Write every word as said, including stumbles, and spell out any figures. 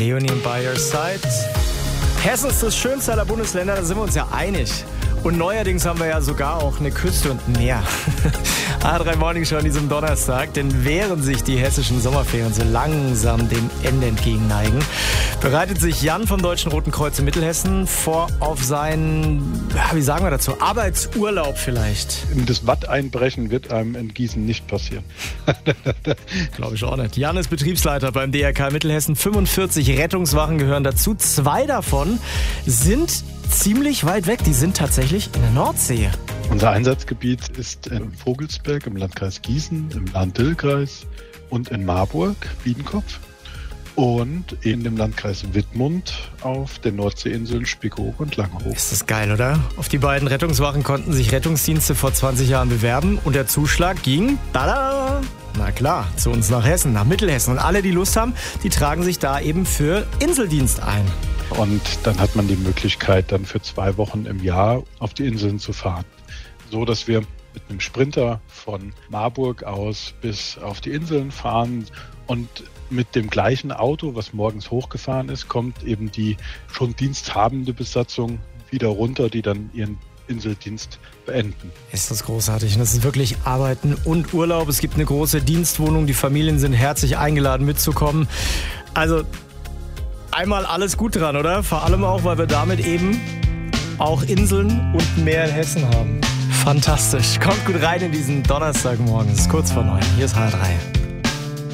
Leonie by your side. Hessen ist das schönste aller Bundesländer, da sind wir uns ja einig. Und neuerdings haben wir ja sogar auch eine Küste und ein Meer. A drei Morning Show an diesem Donnerstag, denn während sich die hessischen Sommerferien so langsam dem Ende entgegenneigen, bereitet sich Jan vom Deutschen Roten Kreuz in Mittelhessen vor auf seinen, wie sagen wir dazu, Arbeitsurlaub vielleicht. Das Watt einbrechen wird einem in Gießen nicht passieren. Glaube ich auch nicht. Jan ist Betriebsleiter beim D R K Mittelhessen. fünfundvierzig Rettungswachen gehören dazu. Zwei davon sind ziemlich weit weg. Die sind tatsächlich in der Nordsee. Unser Einsatzgebiet ist in Vogelsberg im Landkreis Gießen, im Lahn-Dill-Kreis und in Marburg, Biedenkopf und in dem Landkreis Wittmund auf den Nordseeinseln Spiekeroog und Langeoog. Ist das geil, oder? Auf die beiden Rettungswachen konnten sich Rettungsdienste vor zwanzig Jahren bewerben und der Zuschlag ging, tada, na klar, zu uns nach Hessen, nach Mittelhessen. Und alle, die Lust haben, die tragen sich da eben für Inseldienst ein. Und dann hat man die Möglichkeit, dann für zwei Wochen im Jahr auf die Inseln zu fahren. So, dass wir mit einem Sprinter von Marburg aus bis auf die Inseln fahren und mit dem gleichen Auto, was morgens hochgefahren ist, kommt eben die schon diensthabende Besatzung wieder runter, die dann ihren Inseldienst beenden. Ist das großartig. Und das ist wirklich Arbeiten und Urlaub. Es gibt eine große Dienstwohnung. Die Familien sind herzlich eingeladen mitzukommen. Also einmal alles gut dran, oder? Vor allem auch, weil wir damit eben auch Inseln und Meer in Hessen haben. Fantastisch. Kommt gut rein in diesen Donnerstagmorgen. Es ist kurz vor neun. Hier ist H drei.